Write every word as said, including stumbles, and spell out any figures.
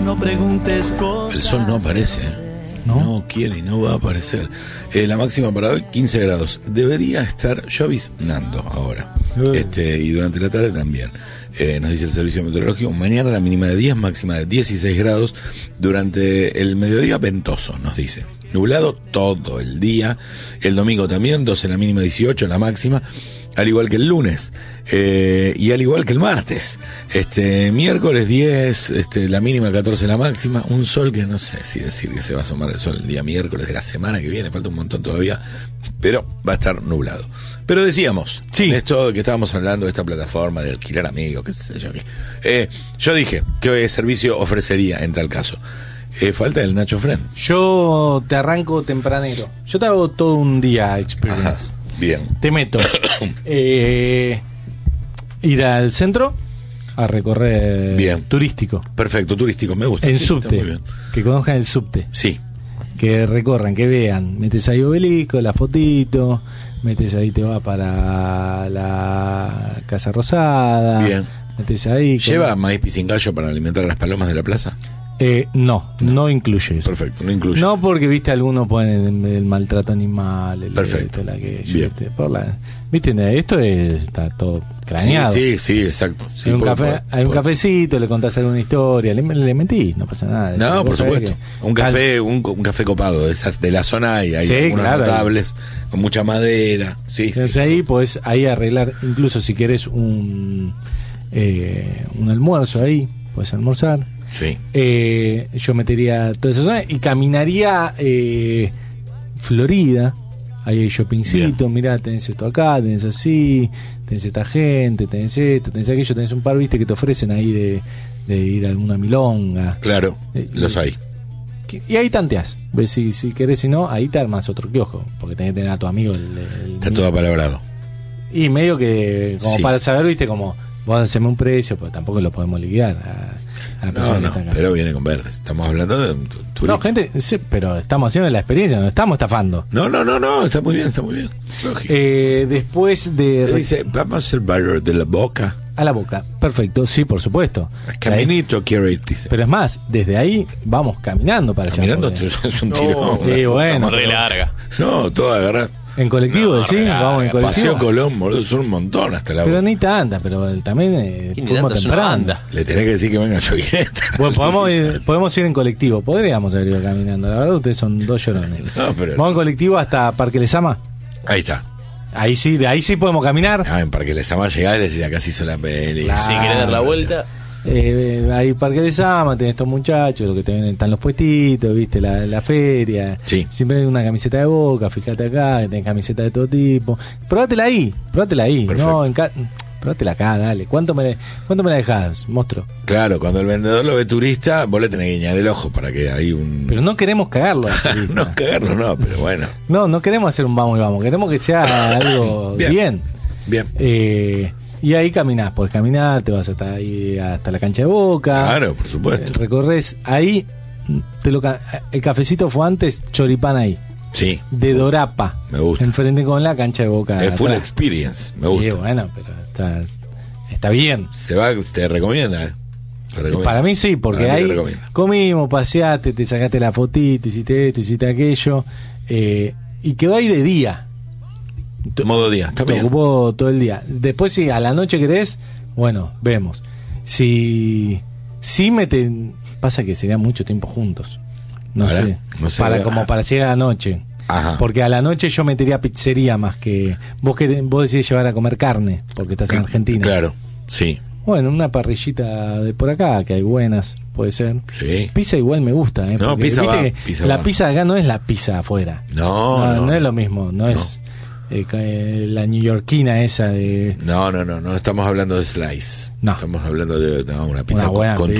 no preguntes cosas. El sol no aparece, ¿no? No quiere y no va a aparecer. Eh, la máxima para hoy, quince grados. Debería estar lloviznando ahora. Uh. Este, y durante la tarde también. Eh, nos dice el servicio meteorológico. Mañana la mínima de diez, máxima de dieciséis grados. Durante el mediodía, ventoso, nos dice. Nublado todo el día. El domingo también, doce la mínima, dieciocho la máxima. Al igual que el lunes, eh, y al igual que el martes. Este miércoles diez, este, la mínima, catorce la máxima. Un sol que no sé si decir que se va a asomar el sol el día miércoles de la semana que viene, falta un montón todavía, pero va a estar nublado. Pero decíamos, sí, esto que estábamos hablando de esta plataforma de alquilar amigos, qué sé yo qué. Eh, yo dije, ¿qué servicio ofrecería en tal caso? Eh, falta el Nacho Friend. Yo te arranco tempranero. Yo te hago todo un día experience. Ajá. Bien. Te meto eh, ir al centro a recorrer. Bien. Turístico. Perfecto, turístico, me gusta. En sí, subte. muy bien. Que conozcan el subte. Sí. Que recorran, que vean. Metes ahí Obelisco, la fotito. Metes ahí, te va para la Casa Rosada. Bien. Metes ahí. ¿Lleva con... maíz pisingallo para alimentar a las palomas de la plaza? Eh, no, no, no incluye eso. Perfecto, no incluye. No, porque viste, algunos ponen el, el maltrato animal, el perfecto. Esto, la que, bien. Viste, por la, viste, esto es, está todo craneado. Sí, sí, sí, exacto. Sí, hay un, puedo, café, puedo, hay un puedo. cafecito, le contás alguna historia, le, le mentís, no pasa nada. No, Vos por supuesto. que, un café, un, un café copado de esas de la zona y hay sí, algunos claro, notables con mucha madera. Sí. Entonces sí, ahí sí. podés ahí arreglar, incluso si querés un eh, un almuerzo ahí, podés almorzar. Sí. Eh, yo metería toda esa zona y caminaría eh, Florida. Ahí hay shoppingcito, mirá, tenés esto acá, tenés así, tenés esta gente, tenés esto, tenés aquello, tenés un par, viste, que te ofrecen ahí de, de ir a alguna milonga. Claro, eh, los hay. Y ahí tanteás, ves si, si querés, si no, ahí te armas otro kiosco, porque tenés que tener a tu amigo el, el Está todo apalabrado. Y medio que, como Sí. para saber, viste, como vos haceme un precio, pero tampoco lo podemos liquidar a, a la persona No, que no, está acá. pero viene con verdes. Estamos hablando de un tu- turista. No, gente, sí, pero estamos haciendo la experiencia, no estamos estafando. No, no, no, no, está muy bien, está muy bien. Lógico. Eh, después de... Te dice, vamos al barrio de la Boca. A la Boca, perfecto, sí, por supuesto. Caminito quiero ir, dice. Pero es más, desde ahí vamos caminando para allá. Caminando porque- es un No, tiro. sí, bueno, Re larga. No, todo agarrar. En colectivo, No, sí, regala, vamos en colectivo. Paseo Colón, boludo, son un montón hasta la Pero Boca. ni tanta, pero el- también eh, ¿Quién fuimos tanta? Es una temprano. banda. Le tenés que decir que venga Joguineta. Bueno, podemos ir, podemos ir en colectivo, podríamos haber ido caminando. La verdad, ustedes son dos llorones. No, pero- Vamos en colectivo hasta Parque Lesama. Ahí está. Ahí sí, de ahí sí podemos caminar. Ah, en Parque Les Ama llegar y le decía, acá se hizo la peli. Claro. Si querés dar la vuelta, Eh, ahí Parque Lesama, tenés estos muchachos, lo que te venden, están los puestitos, viste, la, la feria. Sí. Siempre hay una camiseta de Boca, fíjate acá, que tenés camiseta de todo tipo. Probátela ahí, probátela ahí. Perfecto. No, en ca- probátela acá, dale. ¿Cuánto me, cuánto me la dejás, monstruo? Claro, cuando el vendedor lo ve turista, vos le tenés que guiñar el ojo para que hay un... Pero no queremos cagarlo. al turista. no cagarlo, no, pero bueno. No, no queremos hacer un vamos y vamos, queremos que sea algo Bien. bien. Bien. Eh, y ahí caminás, podés caminar, te vas hasta ahí, hasta la cancha de Boca. Claro, por supuesto. Eh, Recorres ahí, te lo, ca- el cafecito fue antes, choripán ahí, Sí. de Dorapa. Me gusta. Enfrente con la cancha de Boca. Es full atrás. experience, me Sí, gusta. bueno, pero está, está bien. Se va, te recomienda, ¿eh? Te recomienda. Para mí sí, porque Para mí ahí te recomienda. comimos, paseaste, te sacaste la fotito, hiciste esto, hiciste aquello, eh, y quedó ahí de día. Modo día, está Te bien. ocupó todo el día. Después, si a la noche querés, bueno, vemos. Si si me te, pasa que sería mucho tiempo juntos. No Ahora, sé. no sé. para como para llegar a la noche. Ajá. Porque a la noche yo metería pizzería más que vos querés, vos decís llevar a comer carne, porque estás en Argentina. Claro, sí. Bueno, una parrillita de por acá, que hay buenas, puede ser. Sí. Pizza igual me gusta, ¿eh? No, porque pizza viste va, que pizza la va. pizza de acá no es la pizza afuera. No, no, no, no es lo mismo, no, es eh, ca- eh, la neoyorquina esa de... No, no, no, no estamos hablando de slice. No. Estamos hablando de no, una pizza Una buena con, con